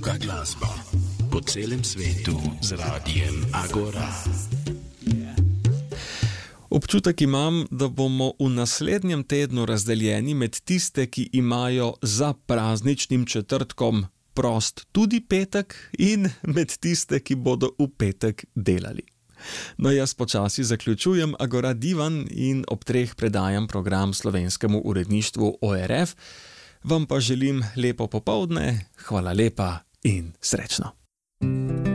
Druga glasba po celem svetu z radijem Agora. Občutek imam, da bomo v naslednjem tednu razdeljeni med tiste, ki imajo za prazničnim četrtkom prost tudi petek, in med tiste, ki bodo v petek delali. No, jaz počasi zaključujem Agora Divan in ob 3 predajam program slovenskemu uredništvu ORF. Vam pa želim lepo popoldne, hvala lepa in srečno.